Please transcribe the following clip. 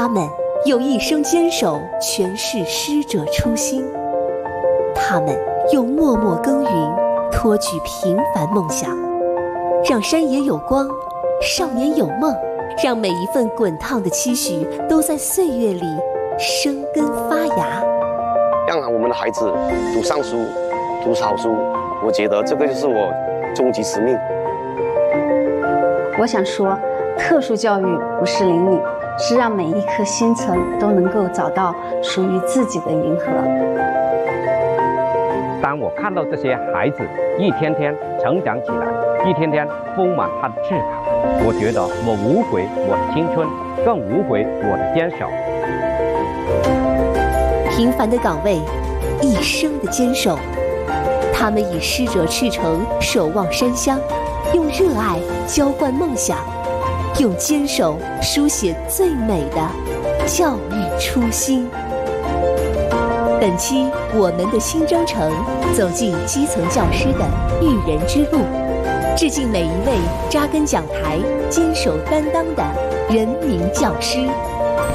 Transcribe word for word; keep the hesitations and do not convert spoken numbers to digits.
他们用一生坚守诠释师者初心，他们用默默耕耘托举平凡梦想，让山野有光，少年有梦，让每一份滚烫的期许都在岁月里生根发芽。 让我们的孩子读上书，读好书，我觉得这个就是我终极使命。 我想说，特殊教育不是灵敏，是让每一颗心层都能够找到属于自己的银河。 当我看到这些孩子一天天成长起来，一天天丰满他的翅膀，我觉得我无悔我的青春，更无悔我的坚守。 平凡的岗位，一生的坚守，他们以师者赤诚守望山乡，用热爱浇灌梦想，用坚守书写最美的教育初心。本期我们的新征程，走进基层教师的育人之路，致敬每一位扎根讲台、坚守担当的人民教师。